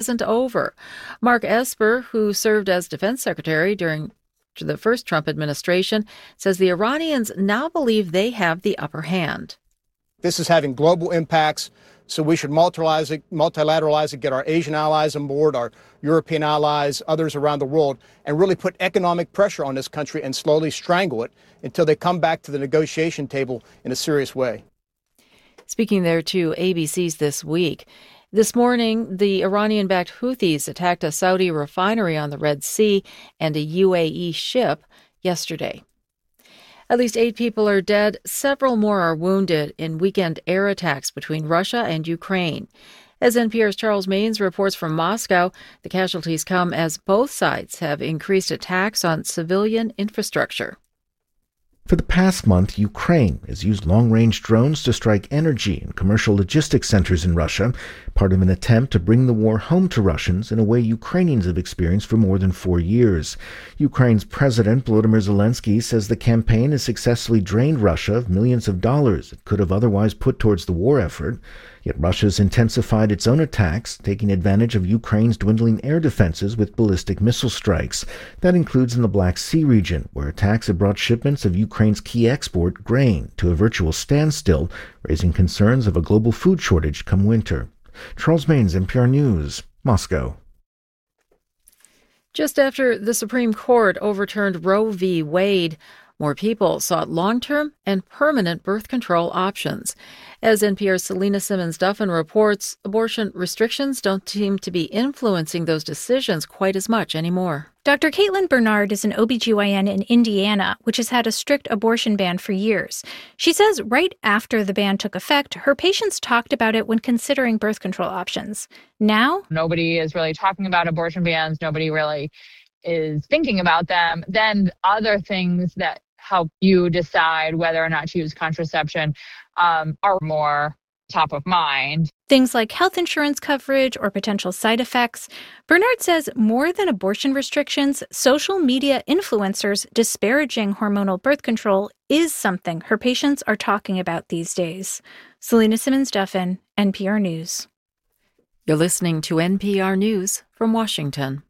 isn't over. Mark Esper, who served as defense secretary during the first Trump administration, says the Iranians now believe they have the upper hand. This is having global impacts, so we should multilateralize it, get our Asian allies on board, our European allies, others around the world, and really put economic pressure on this country and slowly strangle it until they come back to the negotiation table in a serious way. Speaking there to ABC's This Week, this morning, the Iranian-backed Houthis attacked a Saudi refinery on the Red Sea and a UAE ship yesterday. At least 8 people are dead. Several more are wounded in weekend air attacks between Russia and Ukraine. As NPR's Charles Maynes reports from Moscow, the casualties come as both sides have increased attacks on civilian infrastructure. For the past month, Ukraine has used long-range drones to strike energy and commercial logistics centers in Russia, part of an attempt to bring the war home to Russians in a way Ukrainians have experienced for more than 4 years. Ukraine's President Volodymyr Zelensky says the campaign has successfully drained Russia of millions of dollars it could have otherwise put towards the war effort. Yet Russia's intensified its own attacks, taking advantage of Ukraine's dwindling air defenses with ballistic missile strikes. That includes in the Black Sea region, where attacks have brought shipments of Ukraine's key export, grain, to a virtual standstill, raising concerns of a global food shortage come winter. Charles Maynes, NPR News, Moscow. Just after the Supreme Court overturned Roe v. Wade, more people sought long-term and permanent birth control options. As NPR's Selena Simmons-Duffin reports, abortion restrictions don't seem to be influencing those decisions quite as much anymore. Dr. Caitlin Bernard is an OBGYN in Indiana, which has had a strict abortion ban for years. She says right after the ban took effect, her patients talked about it when considering birth control options. Now, nobody is really talking about abortion bans. Nobody really is thinking about them. Then other things that help you decide whether or not to use contraception are more top of mind. Things like health insurance coverage or potential side effects. Bernard says more than abortion restrictions, social media influencers disparaging hormonal birth control is something her patients are talking about these days. Selena Simmons-Duffin, NPR News. You're listening to NPR News from Washington.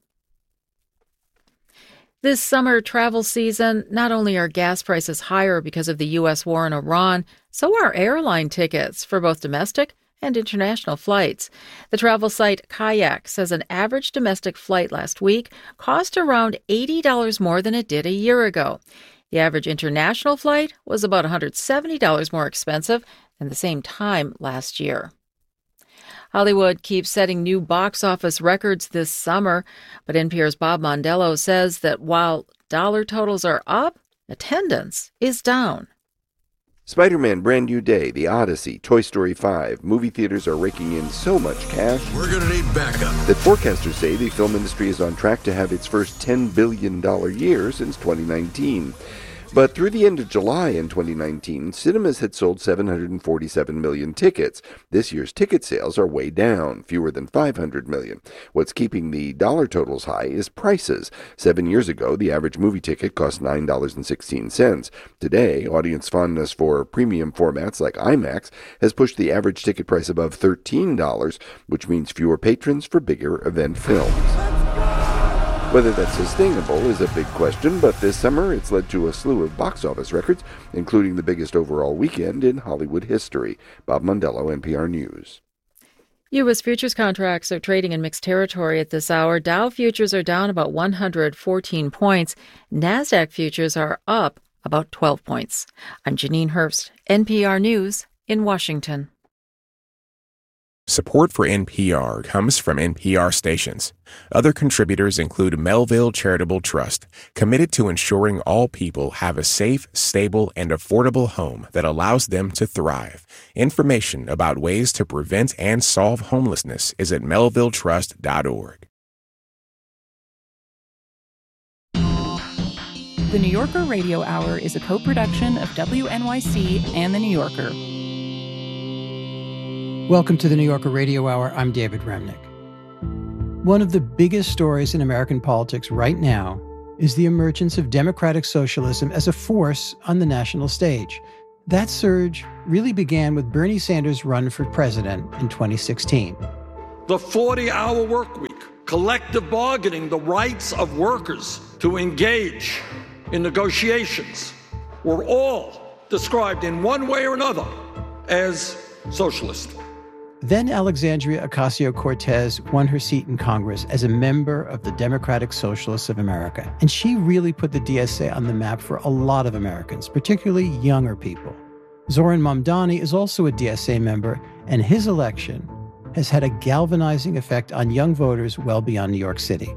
This summer travel season, not only are gas prices higher because of the U.S. war in Iran, so are airline tickets for both domestic and international flights. The travel site Kayak says an average domestic flight last week cost around $80 more than it did a year ago. The average international flight was about $170 more expensive than the same time last year. Hollywood keeps setting new box office records this summer, but NPR's Bob Mondello says that while dollar totals are up, attendance is down. Spider-Man Brand New Day, The Odyssey, Toy Story 5, movie theaters are raking in so much cash we're going to need backup that forecasters say the film industry is on track to have its first $10 billion year since 2019. But through the end of July in 2019, cinemas had sold 747 million tickets. This year's ticket sales are way down, fewer than 500 million. What's keeping the dollar totals high is prices. 7 years ago, the average movie ticket cost $9.16. Today, audience fondness for premium formats like IMAX has pushed the average ticket price above $13, which means fewer patrons for bigger event films. Whether that's sustainable is a big question, but this summer it's led to a slew of box office records, including the biggest overall weekend in Hollywood history. Bob Mondello, NPR News. U.S. futures contracts are trading in mixed territory at this hour. Dow futures are down about 114 points. NASDAQ futures are up about 12 points. I'm Janine Herbst, NPR News in Washington. Support for NPR comes from NPR stations. Other contributors include Melville Charitable Trust, committed to ensuring all people have a safe, stable, and affordable home that allows them to thrive. Information about ways to prevent and solve homelessness is at melvilletrust.org. The New Yorker Radio Hour is a co-production of WNYC and The New Yorker. Welcome to the New Yorker Radio Hour. I'm David Remnick. One of the biggest stories in American politics right now is the emergence of democratic socialism as a force on the national stage. That surge really began with Bernie Sanders' run for president in 2016. the 40-hour work week, collective bargaining, the rights of workers to engage in negotiations were all described in one way or another as socialist. Then Alexandria Ocasio-Cortez won her seat in Congress as a member of the Democratic Socialists of America. And she really put the DSA on the map for a lot of Americans, particularly younger people. Zoran Mamdani is also a DSA member, and his election has had a galvanizing effect on young voters well beyond New York City.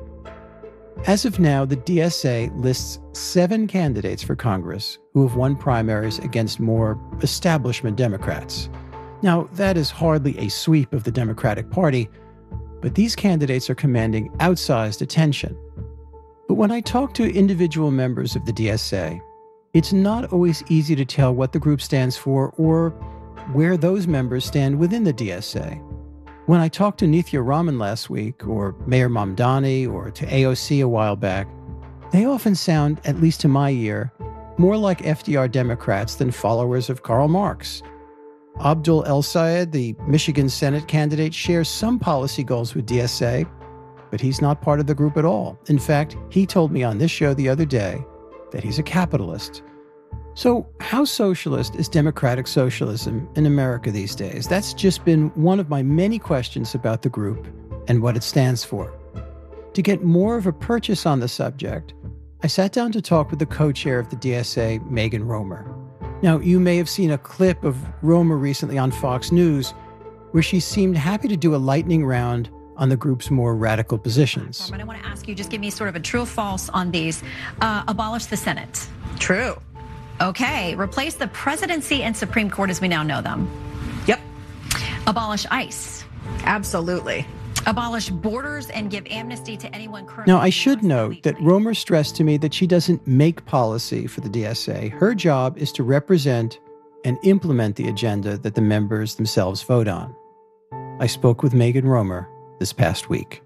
As of now, the DSA lists 7 candidates for Congress who have won primaries against more establishment Democrats. Now, that is hardly a sweep of the Democratic Party, but these candidates are commanding outsized attention. But when I talk to individual members of the DSA, it's not always easy to tell what the group stands for or where those members stand within the DSA. When I talked to Nithya Raman last week, or Mayor Mamdani, or to AOC a while back, they often sound, at least to my ear, more like FDR Democrats than followers of Karl Marx. Abdul El-Sayed, the Michigan Senate candidate, shares some policy goals with DSA, but he's not part of the group at all. In fact, he told me on this show the other day that he's a capitalist. So how socialist is democratic socialism in America these days? That's just been one of my many questions about the group and what it stands for. To get more of a purchase on the subject, I sat down to talk with the co-chair of the DSA, Megan Romer. Now, you may have seen a clip of Romer recently on Fox News where she seemed happy to do a lightning round on the group's more radical positions. I want to ask you, just give me sort of a true or false on these. Abolish the Senate. True. Okay. Replace the presidency and Supreme Court as we now know them. Yep. Abolish ICE. Absolutely. Abolish borders and give amnesty to anyone currently. Now, I should note that Romer stressed to me that she doesn't make policy for the DSA. Her job is to represent and implement the agenda that the members themselves vote on. I spoke with Megan Romer this past week.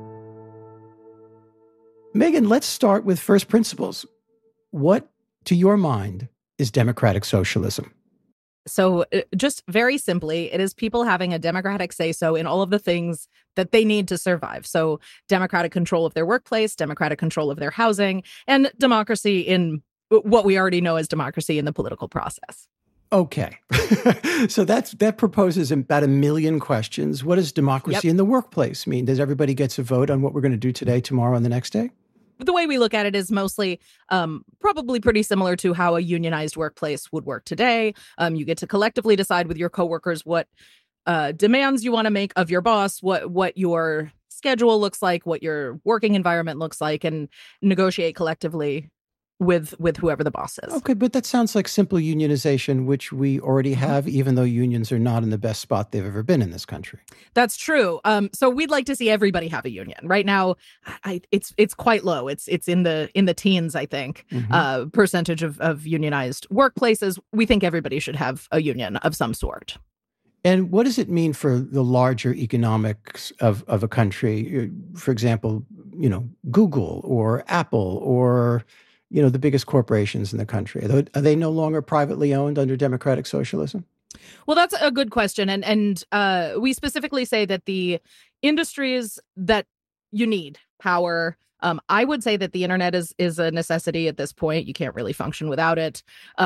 Megan, let's start with first principles. What, to your mind, is democratic socialism? So just very simply, it is people having a democratic say-so in all of the things that they need to survive. So democratic control of their workplace, democratic control of their housing, and democracy in what we already know as democracy in the political process. Okay. So that proposes about 1 million questions. What does democracy in the workplace mean? Does everybody get to vote on what we're going to do today, tomorrow, and the next day? The way we look at it is mostly probably pretty similar to how a unionized workplace would work today. You get to collectively decide with your coworkers what demands you want to make of your boss, what your schedule looks like, what your working environment looks like, and negotiate collectively with whoever the boss is. Okay, but that sounds like simple unionization, which we already have, even though unions are not in the best spot they've ever been in this country. That's true. So we'd like to see everybody have a union. Right now, it's quite low. It's in the teens, I think, percentage of unionized workplaces. We think everybody should have a union of some sort. And what does it mean for the larger economics of a country? For example, Google or Apple or the biggest corporations in the country. Are they no longer privately owned under democratic socialism? Well, that's a good question. And we specifically say that the industries that you need power. I would say that the internet is a necessity at this point. You can't really function without it.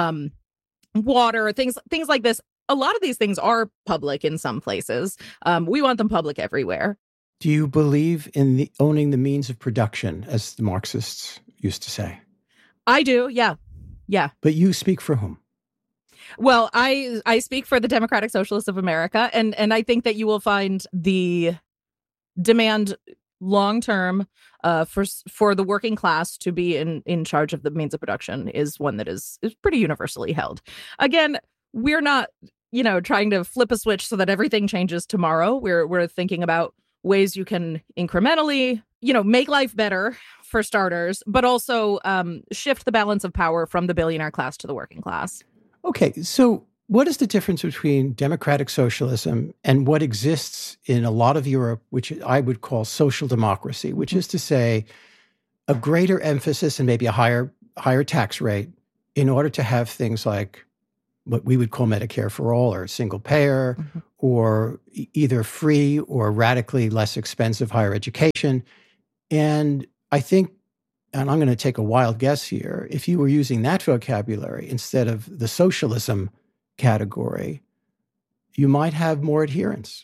Water, things like this. A lot of these things are public in some places. We want them public everywhere. Do you believe in owning the means of production, as the Marxists used to say? I do, yeah. But you speak for whom? Well, I speak for the Democratic Socialists of America, and I think that you will find the demand long-term for the working class to be in charge of the means of production is one that is pretty universally held. Again, we're not, trying to flip a switch so that everything changes tomorrow. We're thinking about ways you can incrementally, make life better for starters, but also shift the balance of power from the billionaire class to the working class. Okay, so what is the difference between democratic socialism and what exists in a lot of Europe, which I would call social democracy, which is to say a greater emphasis and maybe a higher tax rate in order to have things like what we would call Medicare for all, or single payer, or either free or radically less expensive higher education. And I think, and I'm going to take a wild guess here, if you were using that vocabulary instead of the socialism category, you might have more adherence.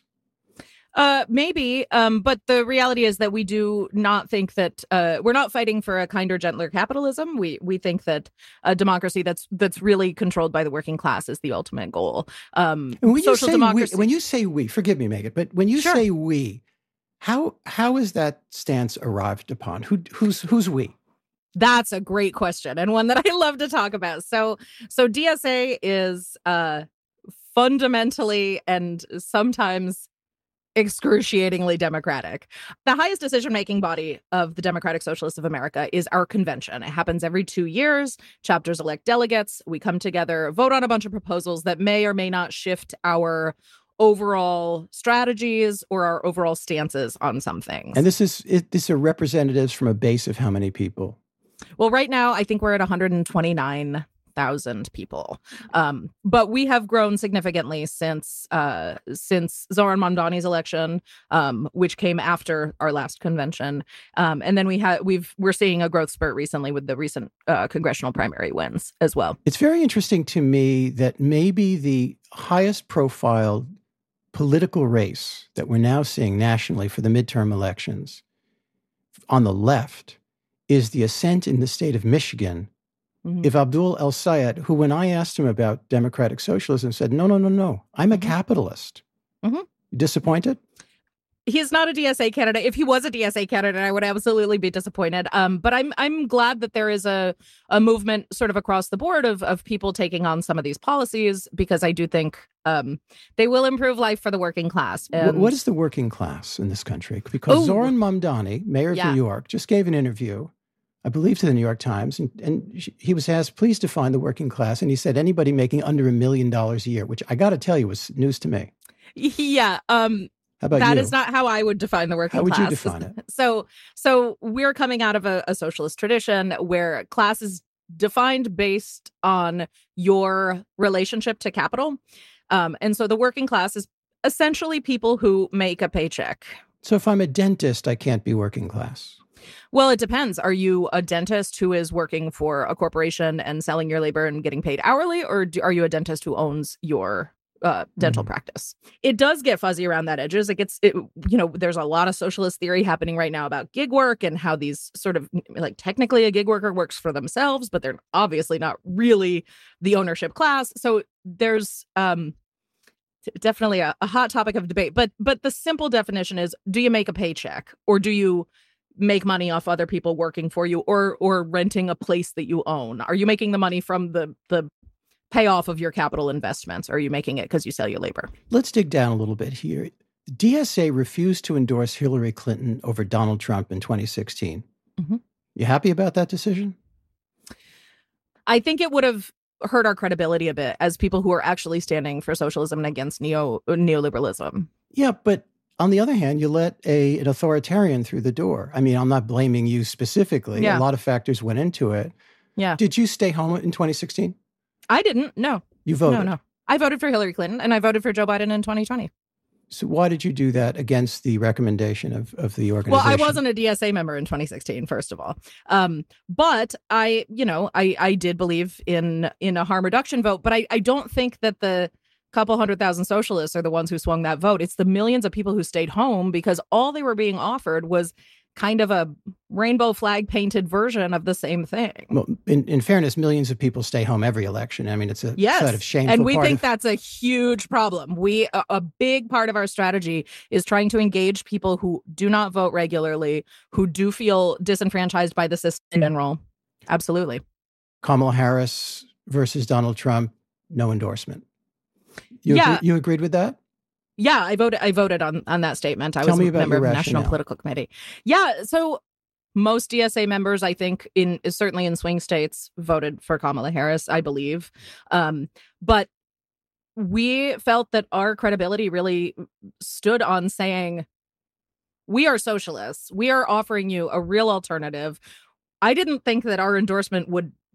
Maybe, but the reality is that we do not think that we're not fighting for a kinder, gentler capitalism. We think that a democracy that's really controlled by the working class is the ultimate goal. And when social democracy. When you say we, forgive me, Megan, but when you say we, how is that stance arrived upon? Who's we? That's a great question, and one that I love to talk about. So DSA is fundamentally and sometimes excruciatingly democratic. The highest decision-making body of the Democratic Socialists of America is our convention. It happens every 2 years. Chapters elect delegates. We come together, vote on a bunch of proposals that may or may not shift our overall strategies or our overall stances on some things. And these are representatives from a base of how many people? Well, right now, I think we're at 129,000 people. But we have grown significantly since Zoran Mamdani's election, which came after our last convention. And then we're seeing a growth spurt recently with the recent congressional primary wins as well. It's very interesting to me that maybe the highest profile political race that we're now seeing nationally for the midterm elections on the left is the ascent in the state of Michigan. If Abdul El-Sayed, who when I asked him about democratic socialism, said, no, I'm a capitalist. You disappointed? He's not a DSA candidate. If he was a DSA candidate, I would absolutely be disappointed. But I'm glad that there is a movement sort of across the board of people taking on some of these policies, because I do think they will improve life for the working class. And what is the working class in this country? Because Zoran Mamdani, mayor of New York, just gave an interview, I believe, to the New York Times, and he was asked, please define the working class. And he said, anybody making under $1 million a year, which I got to tell you was news to me. Yeah. How about that you? is not how I would define the working class. How would you define it? So we're coming out of a socialist tradition where class is defined based on your relationship to capital. And so the working class is essentially people who make a paycheck. So if I'm a dentist, I can't be working class. Well, it depends. Are you a dentist who is working for a corporation and selling your labor and getting paid hourly, or are you a dentist who owns your dental practice? It does get fuzzy around that edges. There's a lot of socialist theory happening right now about gig work and how these sort of, like, technically a gig worker works for themselves, but they're obviously not really the ownership class. So there's definitely a hot topic of debate. But the simple definition is, do you make a paycheck, or do you make money off other people working for you, or renting a place that you own? Are you making the money from the payoff of your capital investments? Or are you making it because you sell your labor? Let's dig down a little bit here. The DSA refused to endorse Hillary Clinton over Donald Trump in 2016. You happy about that decision? I think it would have hurt our credibility a bit as people who are actually standing for socialism and against neoliberalism. Yeah, but on the other hand, you let an authoritarian through the door. I mean, I'm not blaming you specifically. A lot of factors went into it. Yeah. Did you stay home in 2016? I didn't. No. You voted? No. I voted for Hillary Clinton, and I voted for Joe Biden in 2020. So why did you do that against the recommendation of the organization? Well, I wasn't a DSA member in 2016, first of all. But I did believe in a harm reduction vote, but I don't think that the couple 100,000 socialists are the ones who swung that vote. It's the millions of people who stayed home because all they were being offered was kind of a rainbow flag painted version of the same thing. Well, in fairness, millions of people stay home every election. I mean, it's a sort of shameful and we think that's a huge problem. A big part of our strategy is trying to engage people who do not vote regularly, who do feel disenfranchised by the system in general. Absolutely. Kamala Harris versus Donald Trump, no endorsement. You agreed with that? Yeah, I voted on that statement. I was a member of the National Political Committee. Yeah, so most DSA members, I think, certainly in swing states, voted for Kamala Harris, I believe. But we felt that our credibility really stood on saying, we are socialists. We are offering you a real alternative. I didn't think that our endorsement would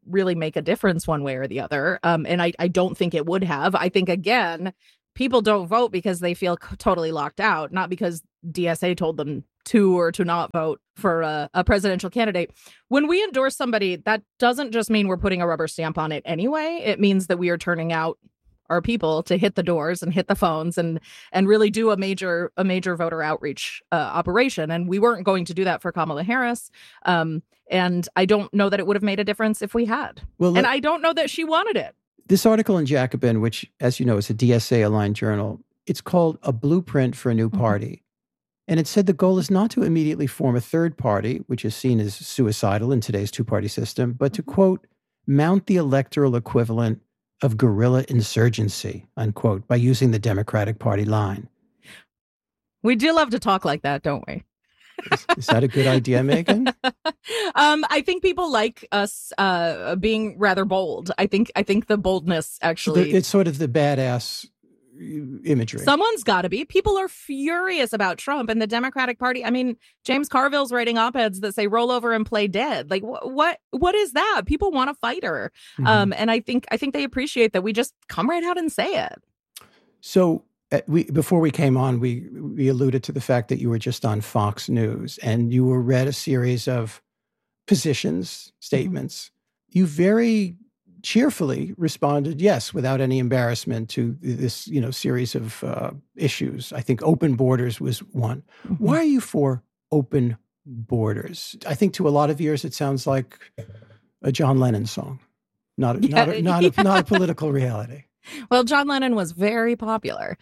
really make a difference one way or the other. And I don't think it would have. I think, again, people don't vote because they feel totally locked out, not because DSA told them to or to not vote for a presidential candidate. When we endorse somebody, that doesn't just mean we're putting a rubber stamp on it anyway. It means that we are turning out our people to hit the doors and hit the phones and really do a major voter outreach operation. And we weren't going to do that for Kamala Harris. And I don't know that it would have made a difference if we had. Well, and I don't know that she wanted it. This article in Jacobin, which, as you know, is a DSA-aligned journal, it's called A Blueprint for a New Party. And it said the goal is not to immediately form a third party, which is seen as suicidal in today's two-party system, but to, quote, mount the electoral equivalent of guerrilla insurgency, unquote, by using the Democratic Party line. We do love to talk like that, don't we? Is that a good idea, Megan? I think people like us being rather bold. I think the boldness actually... It's sort of the badass imagery. Someone's got to be. People are furious about Trump and the Democratic Party. I mean, James Carville's writing op-eds that say roll over and play dead. Like, what is that? People want a fighter. Mm-hmm. And I think they appreciate that we just come right out and say it. So before we came on, we alluded to the fact that you were just on Fox News and you read a series of positions, statements. Mm-hmm. You very cheerfully responded, yes, without any embarrassment to this, series of issues. I think open borders was one. Mm-hmm. Why are you for open borders? I think to a lot of ears, it sounds like a John Lennon song, not a political reality. Well, John Lennon was very popular.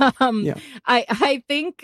I think,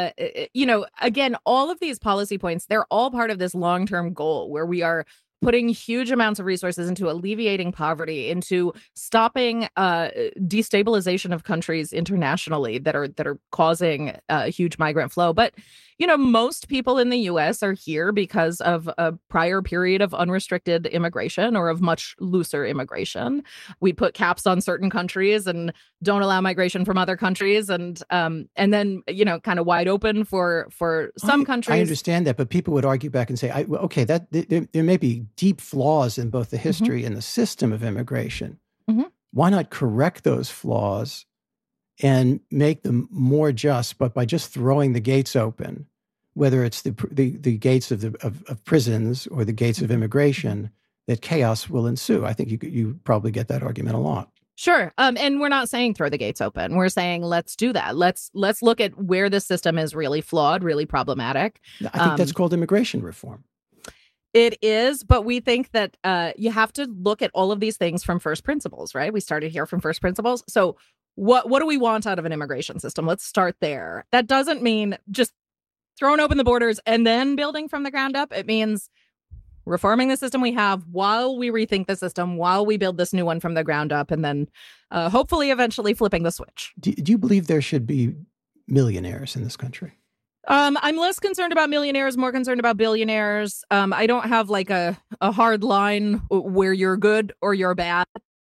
again, all of these policy points, they're all part of this long-term goal where we are putting huge amounts of resources into alleviating poverty, into stopping destabilization of countries internationally that are causing huge migrant flow. But, most people in the U.S. are here because of a prior period of unrestricted immigration or of much looser immigration. We put caps on certain countries and don't allow migration from other countries, and then kind of wide open for some countries. I understand that, but people would argue back and say, that there may be deep flaws in both the history mm-hmm. and the system of immigration. Mm-hmm. Why not correct those flaws and make them more just, but by just throwing the gates open, whether it's the gates of prisons or the gates of immigration, that chaos will ensue? I think you probably get that argument a lot. Sure. And we're not saying throw the gates open. We're saying let's do that. Let's look at where the system is really flawed, really problematic. I think that's called immigration reform. It is, but we think that you have to look at all of these things from first principles, right? We started here from first principles. So what do we want out of an immigration system? Let's start there. That doesn't mean just throwing open the borders and then building from the ground up. It means reforming the system we have while we rethink the system, while we build this new one from the ground up, and then hopefully eventually flipping the switch. Do you believe there should be millionaires in this country? I'm less concerned about millionaires, more concerned about billionaires. I don't have like a hard line where you're good or you're bad.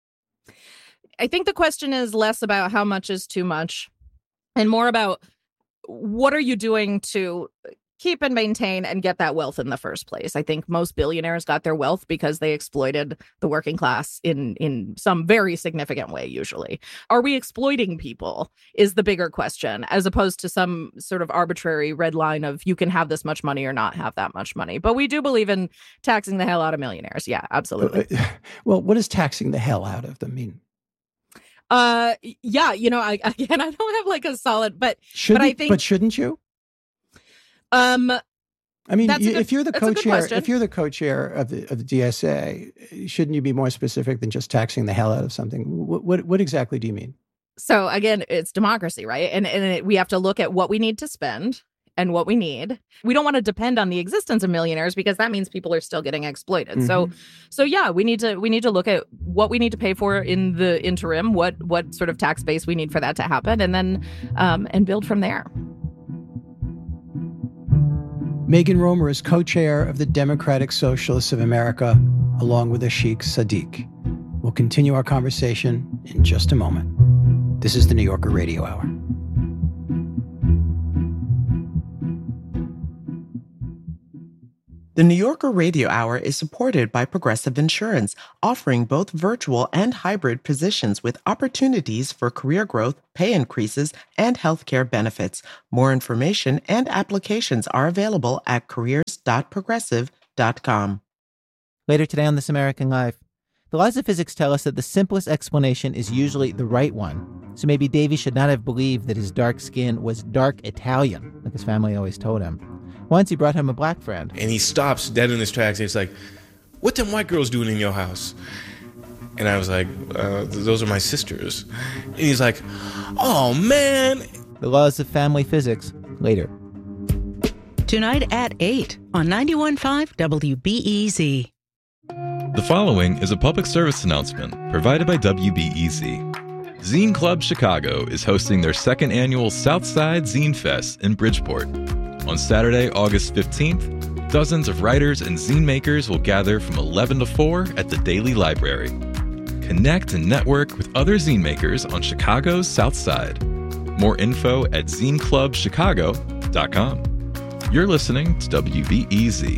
I think the question is less about how much is too much and more about what are you doing to keep and maintain and get that wealth in the first place. I think most billionaires got their wealth because they exploited the working class in some very significant way, usually. Are we exploiting people is the bigger question, as opposed to some sort of arbitrary red line of you can have this much money or not have that much money. But we do believe in taxing the hell out of millionaires. Yeah, absolutely. Well, what does taxing the hell out of them mean? I don't have like a solid, but I think. But shouldn't you? I mean, if you're the co-chair of the DSA, shouldn't you be more specific than just taxing the hell out of something? What exactly do you mean? So again, it's democracy, right? And we have to look at what we need to spend and what we need. We don't want to depend on the existence of millionaires because that means people are still getting exploited. Mm-hmm. So yeah, we need to look at what we need to pay for in the interim, what sort of tax base we need for that to happen, and then and build from there. Megan Romer is co-chair of the Democratic Socialists of America, along with Ashik Sadiq. We'll continue our conversation in just a moment. This is the New Yorker Radio Hour. The New Yorker Radio Hour is supported by Progressive Insurance, offering both virtual and hybrid positions with opportunities for career growth, pay increases, and healthcare benefits. More information and applications are available at careers.progressive.com. Later today on This American Life, the laws of physics tell us that the simplest explanation is usually the right one. So maybe Davy should not have believed that his dark skin was dark Italian, like his family always told him. Once he brought home a black friend. And he stops dead in his tracks and he's like, "What them white girls doing in your house?" And I was like, "Those are my sisters." And he's like, "Oh, man." The laws of family physics, later. Tonight at 8 on 91.5 WBEZ. The following is a public service announcement provided by WBEZ. Zine Club Chicago is hosting their second annual Southside Zine Fest in Bridgeport. On Saturday, August 15th, dozens of writers and zine makers will gather from 11 to 4 at the Daily Library. Connect and network with other zine makers on Chicago's South Side. More info at zineclubchicago.com. You're listening to WBEZ.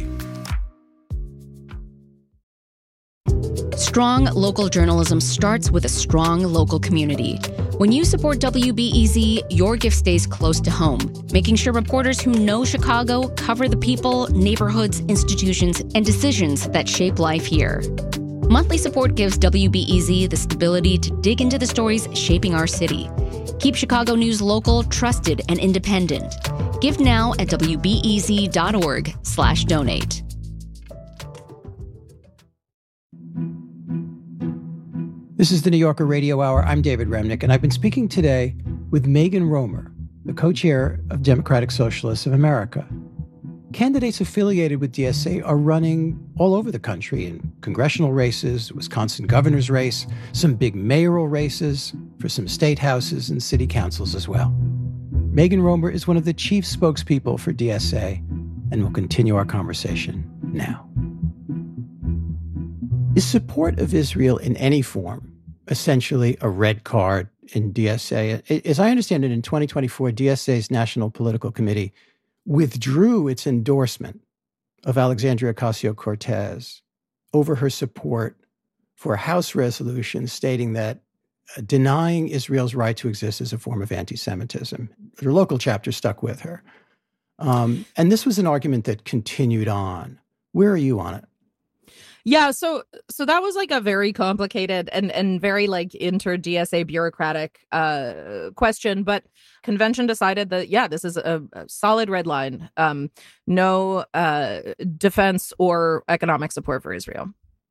Strong local journalism starts with a strong local community. When you support WBEZ, your gift stays close to home, making sure reporters who know Chicago cover the people, neighborhoods, institutions, and decisions that shape life here. Monthly support gives WBEZ the stability to dig into the stories shaping our city. Keep Chicago news local, trusted, and independent. Give now at wbez.org/donate. This is the New Yorker Radio Hour. I'm David Remnick, and I've been speaking today with Megan Romer, the co-chair of Democratic Socialists of America. Candidates affiliated with DSA are running all over the country in congressional races, Wisconsin governor's race, some big mayoral races for some state houses and city councils as well. Megan Romer is one of the chief spokespeople for DSA, and we'll continue our conversation now. Is support of Israel in any form essentially a red card in DSA? As I understand it, in 2024, DSA's National Political Committee withdrew its endorsement of Alexandria Ocasio-Cortez over her support for a House resolution stating that denying Israel's right to exist is a form of anti-Semitism. Her local chapter stuck with her. And this was an argument that continued on. Where are you on it? Yeah, so that was like a very complicated and very like inter-DSA bureaucratic question, but convention decided that, yeah, this is a solid red line. No defense or economic support for Israel.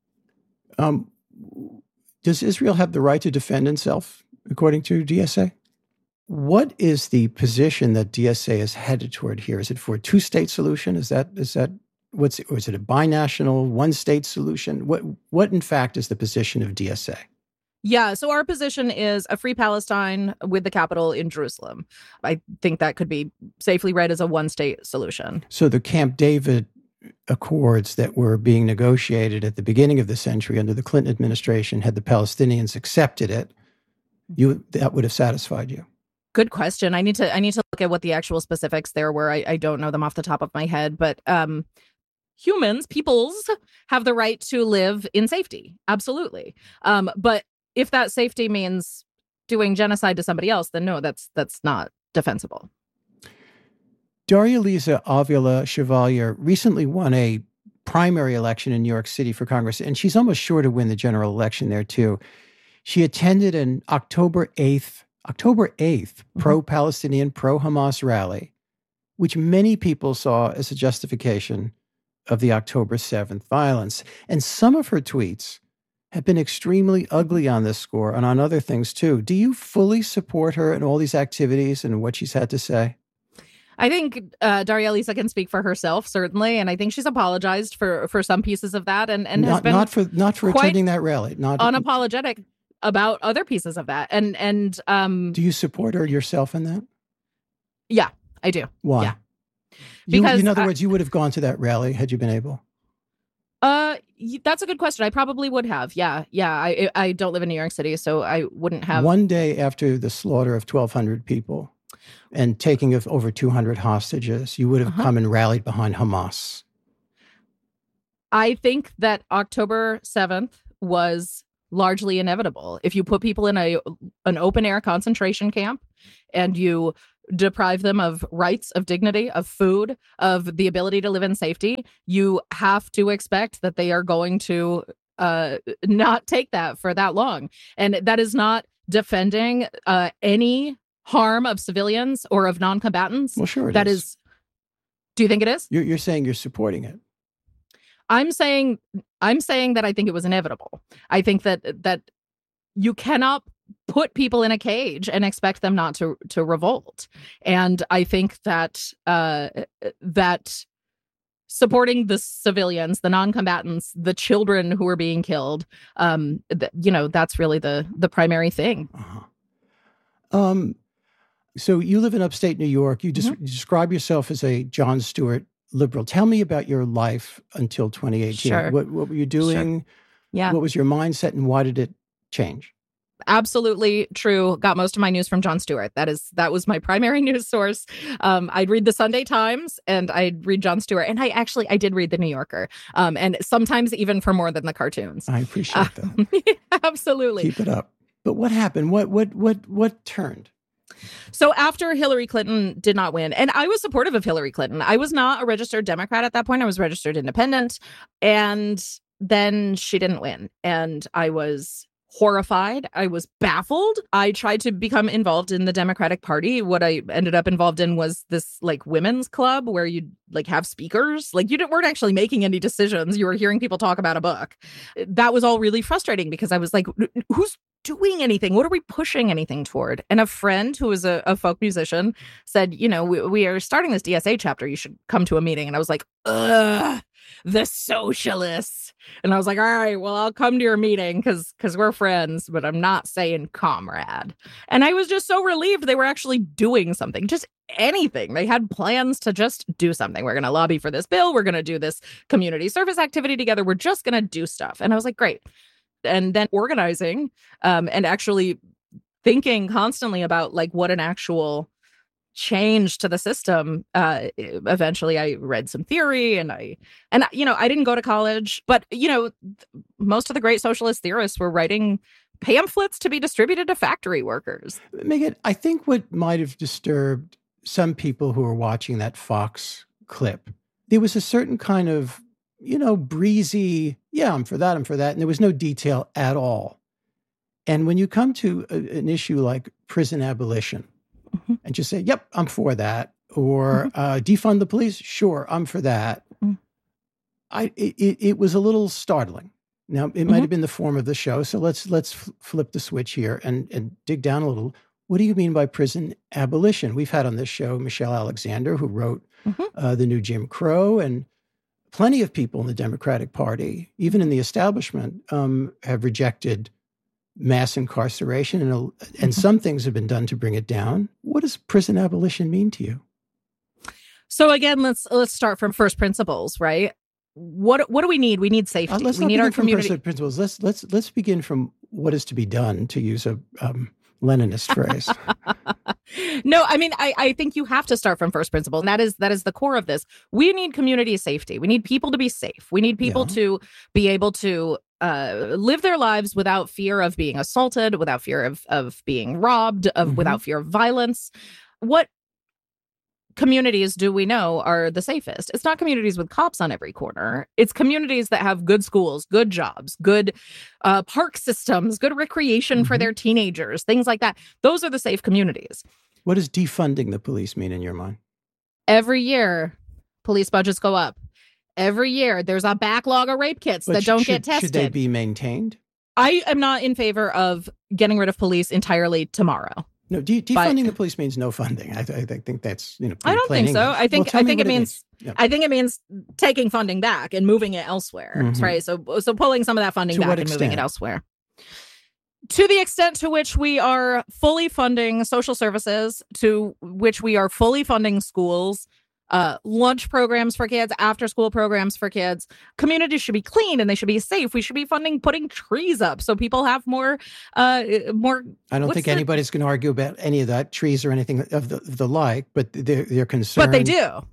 Does Israel have the right to defend itself, according to DSA? What is the position that DSA is headed toward here? Is it for a two-state solution? Is that or is it a binational, one-state solution? What in fact is the position of DSA? Yeah, so our position is a free Palestine with the capital in Jerusalem. I think that could be safely read as a one-state solution. So the Camp David Accords that were being negotiated at the beginning of the century under the Clinton administration, had the Palestinians accepted it, that would have satisfied you? Good question. I need to look at what the actual specifics there were. I don't know them off the top of my head, but peoples have the right to live in safety. Absolutely. But if that safety means doing genocide to somebody else, then no, that's not defensible. Darya-Liza Avila Chevalier recently won a primary election in New York City for Congress, and she's almost sure to win the general election there too. She attended an October 8th, pro-Palestinian, pro-Hamas rally, which many people saw as a justification of the October 7th violence. And some of her tweets have been extremely ugly on this score and on other things too. Do you fully support her in all these activities and what she's had to say? I think Darya-Liza can speak for herself, certainly, and I think she's apologized for some pieces of that, and has been not for attending that rally, not unapologetic about other pieces of that. And do you support her yourself in that? Yeah, I do. Why? Yeah. Because in other words, you would have gone to that rally had you been able. That's a good question. I probably would have. Yeah. I don't live in New York City, so I wouldn't have. One day after the slaughter of 1,200 people and taking of over 200 hostages, you would have come and rallied behind Hamas. I think that October 7th was largely inevitable. If you put people in an open-air concentration camp and you deprive them of rights, of dignity, of food, of the ability to live in safety, you have to expect that they are going to not take that for that long. And that is not defending any harm of civilians or of non-combatants. Well, sure that is. Do you think it is? You're saying you're supporting it. I'm saying that I think it was inevitable. I think that you cannot put people in a cage and expect them not to revolt. And I think that that supporting the civilians, the non-combatants, the children who are being killed, that's really the primary thing. So you live in upstate New York. You describe yourself as a Jon Stewart liberal. Tell me about your life until 2018. Sure. What were you doing? Sure. Yeah. What was your mindset and why did it change? Absolutely true. Got most of my news from Jon Stewart. That was my primary news source. I'd read the Sunday Times and I'd read Jon Stewart. And I did read the New Yorker. And sometimes even for more than the cartoons. I appreciate that. Yeah, absolutely. Keep it up. But what happened? What turned? So after Hillary Clinton did not win, and I was supportive of Hillary Clinton. I was not a registered Democrat at that point. I was registered independent. And then she didn't win. And I was horrified. I was baffled. I tried to become involved in the Democratic Party. What I ended up involved in was this women's club where you have speakers. You weren't actually making any decisions. You were hearing people talk about a book. That was all really frustrating because I was like, who's doing anything? What are we pushing anything toward? And a friend who was a folk musician said, we are starting this DSA chapter. You should come to a meeting. And I was like, ugh, the socialists. And I was like, all right, well, I'll come to your meeting because we're friends, but I'm not saying comrade. And I was just so relieved they were actually doing something, just anything. They had plans to just do something. We're going to lobby for this bill. We're going to do this community service activity together. We're just going to do stuff. And I was like, great. And then organizing and actually thinking constantly about what an actual change to the system. Eventually I read some theory and I didn't go to college, but most of the great socialist theorists were writing pamphlets to be distributed to factory workers. Megan, I think what might have disturbed some people who were watching that Fox clip, there was a certain kind of breezy, yeah, I'm for that. And there was no detail at all. And when you come to an issue like prison abolition and just say, yep, I'm for that, or defund the police, sure, I'm for that, it was a little startling. Now, it might have been the form of the show, so let's flip the switch here and dig down a little. What do you mean by prison abolition? We've had on this show Michelle Alexander, who wrote The New Jim Crow, and plenty of people in the Democratic Party, even in the establishment, have rejected mass incarceration, and some things have been done to bring it down. What does prison abolition mean to you? So again, let's start from first principles, right? What do we need? We need safety. Let's we need our community from principles. Let's begin from what is to be done, to use a Leninist phrase. No, I mean, I think you have to start from first principle. And that is the core of this. We need community safety. We need people to be safe. We need people to be able to live their lives without fear of being assaulted, without fear of being robbed, without fear of violence. What communities do we know are the safest? It's not communities with cops on every corner. It's communities that have good schools, good jobs, good park systems, good recreation for their teenagers, things like that. Those are the safe communities. What does defunding the police mean in your mind? Every year, police budgets go up. Every year, there's a backlog of rape kits that don't get tested. Should they be maintained? I am not in favor of getting rid of police entirely tomorrow. No, defunding the police means no funding. I think that's I don't think so. English. I think it means Yep. I think it means taking funding back and moving it elsewhere, right? So pulling some of that funding back and moving it elsewhere. To the extent to which we are fully funding social services, to which we are fully funding schools, lunch programs for kids, after school programs for kids, communities should be clean and they should be safe. We should be funding putting trees up so people have more. I don't think anybody's going to argue about any of that, trees or anything of the like, but they're concerned. But they do.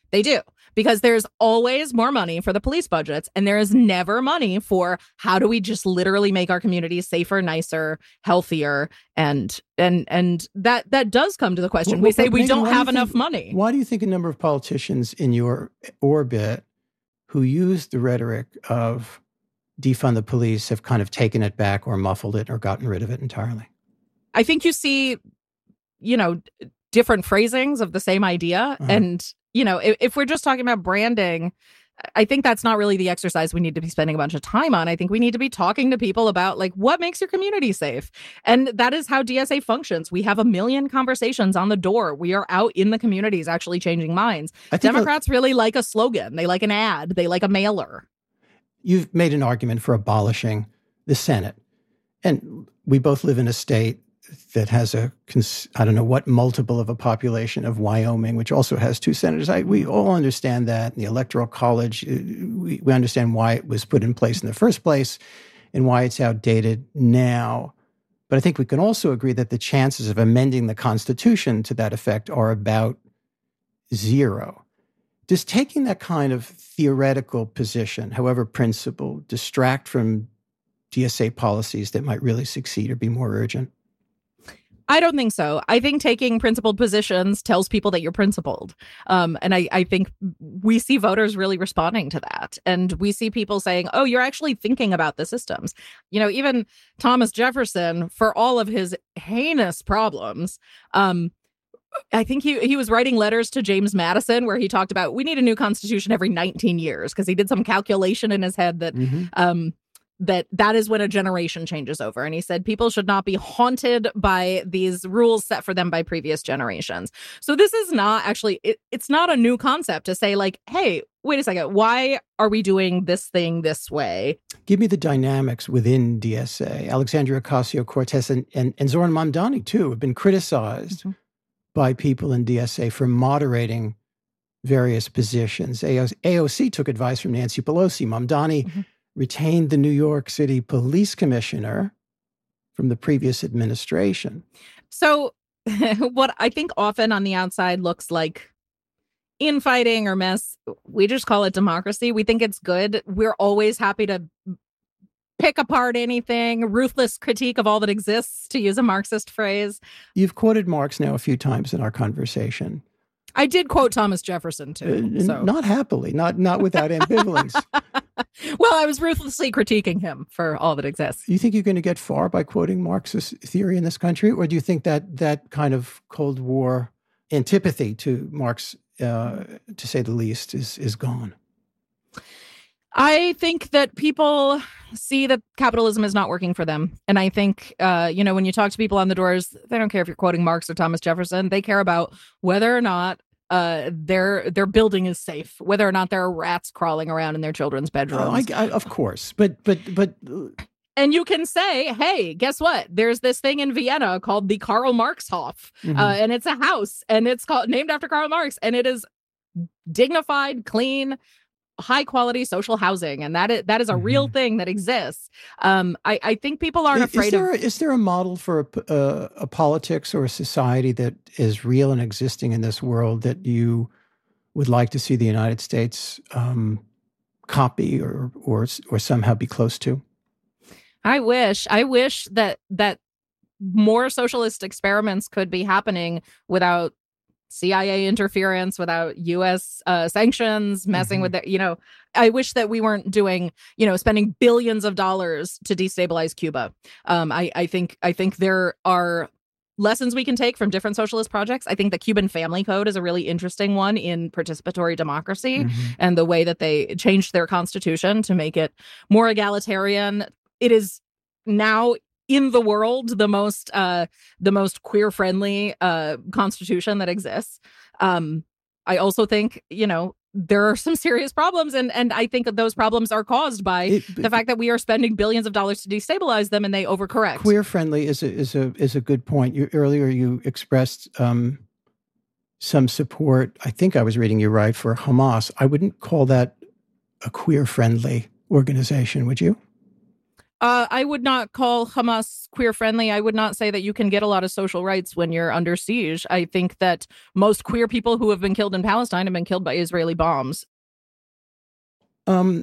They do. Because there's always more money for the police budgets, and there is never money for how do we just literally make our communities safer, nicer, healthier, and that does come to the question. We say we don't have enough money. Why do you think a number of politicians in your orbit who use the rhetoric of defund the police have kind of taken it back or muffled it or gotten rid of it entirely? I think you see, different phrasings of the same idea. And, if we're just talking about branding, I think that's not really the exercise we need to be spending a bunch of time on. I think we need to be talking to people about what makes your community safe. And that is how DSA functions. We have a million conversations on the door. We are out in the communities actually changing minds. Democrats really like a slogan. They like an ad. They like a mailer. You've made an argument for abolishing the Senate. And we both live in a state that has I don't know what multiple of a population of Wyoming, which also has 2 senators. We all understand that. In the Electoral College, we understand why it was put in place in the first place and why it's outdated now. But I think we can also agree that the chances of amending the Constitution to that effect are about 0. Does taking that kind of theoretical position, however principled, distract from DSA policies that might really succeed or be more urgent? I don't think so. I think taking principled positions tells people that you're principled. And I think we see voters really responding to that. And we see people saying, oh, you're actually thinking about the systems. Even Thomas Jefferson, for all of his heinous problems, I think he was writing letters to James Madison where he talked about we need a new constitution every 19 years because he did some calculation in his head that that is when a generation changes over. And he said people should not be haunted by these rules set for them by previous generations. So this is not actually, it's not a new concept to say hey, wait a second, why are we doing this thing this way? Give me the dynamics within DSA. Alexandria Ocasio-Cortez and Zoran Mamdani, too, have been criticized by people in DSA for moderating various positions. AOC took advice from Nancy Pelosi. Mamdani retained the New York City police commissioner from the previous administration. So what I think often on the outside looks like infighting or mess, we just call it democracy. We think it's good. We're always happy to pick apart anything, ruthless critique of all that exists, to use a Marxist phrase. You've quoted Marx now a few times in our conversation. I did quote Thomas Jefferson, too. Not happily, not without ambivalence. Well, I was ruthlessly critiquing him for all that exists. Do you think you're going to get far by quoting Marxist theory in this country? Or do you think that kind of Cold War antipathy to Marx, to say the least, is gone? I think that people see that capitalism is not working for them. And I think, when you talk to people on the doors, they don't care if you're quoting Marx or Thomas Jefferson. They care about whether or not their building is safe, whether or not there are rats crawling around in their children's bedrooms. Of course. But and you can say, hey, guess what? There's this thing in Vienna called the Karl Marx Hof, and it's a house, and it's named after Karl Marx, and it is dignified, clean, high quality social housing, and that is a real thing that exists. I think people aren't afraid of. Is there a model for a politics or a society that is real and existing in this world that you would like to see the United States copy or somehow be close to? I wish that more socialist experiments could be happening without CIA interference, without U.S. Sanctions messing with it. I wish that we weren't doing, spending billions of dollars to destabilize Cuba. I think there are lessons we can take from different socialist projects. I think the Cuban Family Code is a really interesting one in participatory democracy and the way that they changed their constitution to make it more egalitarian. It is now in the world the most queer friendly constitution that exists. I also think there are some serious problems, and I think that those problems are caused by the fact that we are spending billions of dollars to destabilize them, and they overcorrect. Queer friendly is a good point. Earlier you expressed some support. I think I was reading you right for Hamas. I wouldn't call that a queer friendly organization, would you? I would not call Hamas queer friendly. I would not say that you can get a lot of social rights when you're under siege. I think that most queer people who have been killed in Palestine have been killed by Israeli bombs. In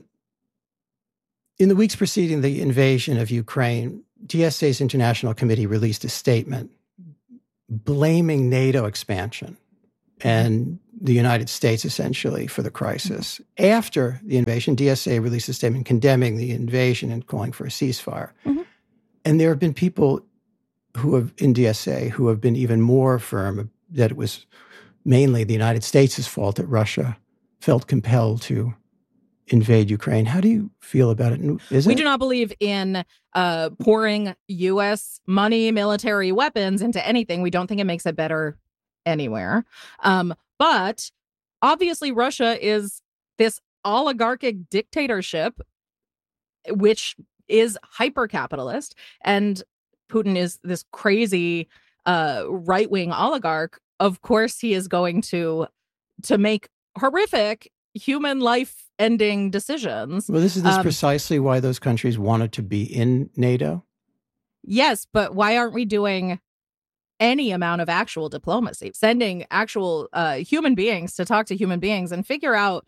the weeks preceding the invasion of Ukraine, DSA's International Committee released a statement blaming NATO expansion and the United States essentially for the crisis. After the invasion, DSA released a statement condemning the invasion and calling for a ceasefire. Mm-hmm. And there have been people who have in DSA who have been even more firm that it was mainly the United States' fault that Russia felt compelled to invade Ukraine. How do you feel about it? We do not believe in pouring U.S. money, military weapons into anything. We don't think it makes it better anywhere. But obviously, Russia is this oligarchic dictatorship, which is hyper-capitalist. And Putin is this crazy right-wing oligarch. Of course, he is going to make horrific human life-ending decisions. Well, this is precisely why those countries wanted to be in NATO. Yes, but why aren't we doing any amount of actual diplomacy, sending actual human beings to talk to human beings and figure out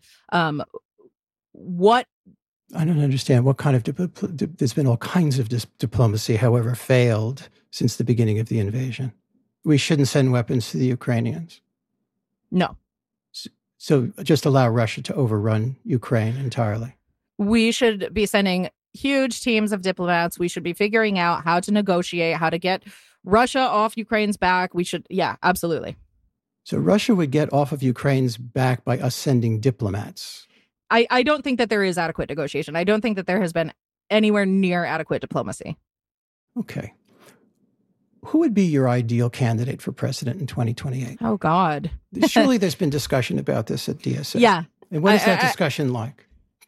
what... I don't understand what kind of... There's been all kinds of diplomacy, however, failed since the beginning of the invasion. We shouldn't send weapons to the Ukrainians. No. So just allow Russia to overrun Ukraine entirely. We should be sending huge teams of diplomats. We should be figuring out how to negotiate, how to get Russia off Ukraine's back. We should, yeah, absolutely. So Russia would get off of Ukraine's back by us sending diplomats. I don't think that there is adequate negotiation. I don't think that there has been anywhere near adequate diplomacy. Okay. Who would be your ideal candidate for president in 2028? Oh, God. Surely there's been discussion about this at DSA. Yeah. And what is that discussion like?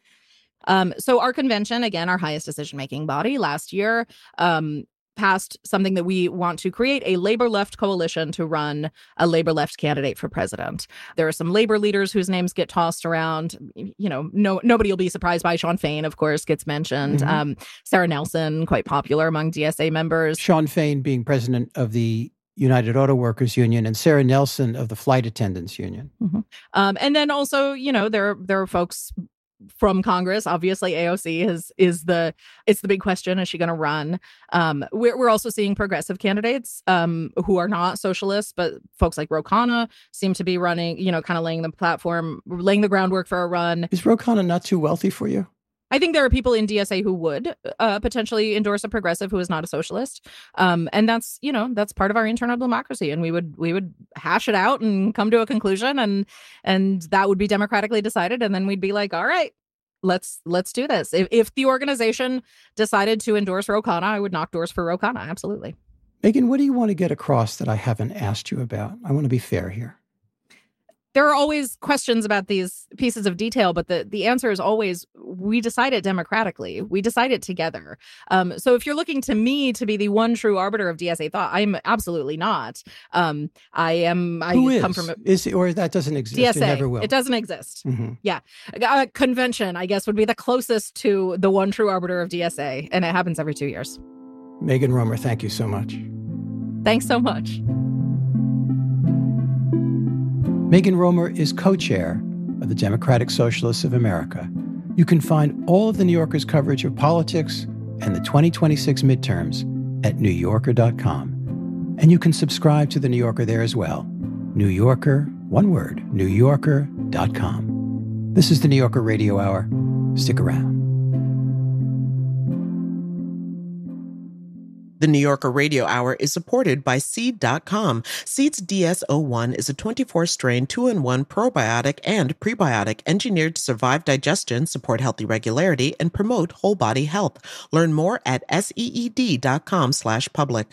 So our convention, again, our highest decision-making body last year, passed something that we want to create a labor-left coalition to run a labor-left candidate for president. There are some labor leaders whose names get tossed around. You know, nobody will be surprised by Shawn Fain, of course, gets mentioned. Mm-hmm. Sarah Nelson, quite popular among DSA members. Shawn Fain being president of the United Auto Workers Union and Sarah Nelson of the Flight Attendants Union. Mm-hmm. And then also, you know, there are folks from Congress. Obviously, AOC is the big question. Is she going to run? We're also seeing progressive candidates who are not socialists, but folks like Ro Khanna seem to be running, you know, kind of laying the groundwork for a run. Is Ro Khanna not too wealthy for you? I think there are people in DSA who would potentially endorse a progressive who is not a socialist. And that's part of our internal democracy. And we would hash it out and come to a conclusion and that would be democratically decided. And then we'd be like, all right, let's do this. If the organization decided to endorse Ro Khanna, I would knock doors for Ro Khanna. Absolutely. Megan, what do you want to get across that I haven't asked you about? I want to be fair here. There are always questions about these pieces of detail, but the answer is always, we decide it democratically. We decide it together. So if you're looking to me to be the one true arbiter of DSA thought, I'm absolutely not. Who come from or that doesn't exist. DSA, it never will. It doesn't exist. Mm-hmm. Yeah. Convention, I guess, would be the closest to the one true arbiter of DSA, and it happens every 2 years. Megan Romer, thank you so much. Thanks so much. Megan Romer is co-chair of the Democratic Socialists of America. You can find all of the New Yorker's coverage of politics and the 2026 midterms at newyorker.com. And you can subscribe to The New Yorker there as well. New Yorker, one word, newyorker.com. This is the New Yorker Radio Hour. Stick around. The New Yorker Radio Hour is supported by Seed.com. Seed's DS-01 is a 24-strain 2-in-1 probiotic and prebiotic engineered to survive digestion, support healthy regularity, and promote whole body health. Learn more at seed.com/public.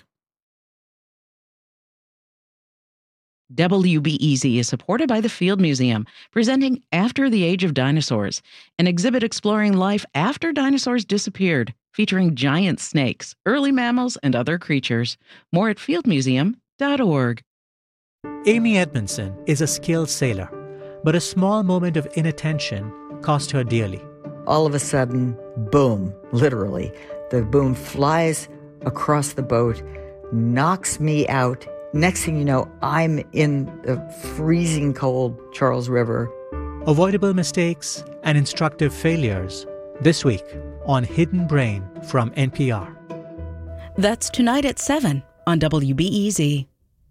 WBEZ is supported by the Field Museum, presenting After the Age of Dinosaurs, an exhibit exploring life after dinosaurs disappeared, featuring giant snakes, early mammals, and other creatures. More at fieldmuseum.org. Amy Edmondson is a skilled sailor, but a small moment of inattention cost her dearly. All of a sudden, boom, literally, The boom flies across the boat, knocks me out. Next thing you know, I'm in the freezing cold Charles River. Avoidable mistakes and instructive failures. This week on Hidden Brain from NPR. That's tonight at 7 on WBEZ.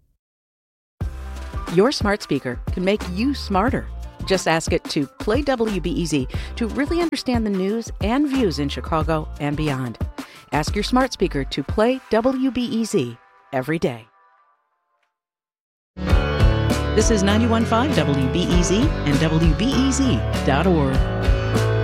Your smart speaker can make you smarter. Just ask it to play WBEZ to really understand the news and views in Chicago and beyond. Ask your smart speaker to play WBEZ every day. This is 91.5 WBEZ and WBEZ.org.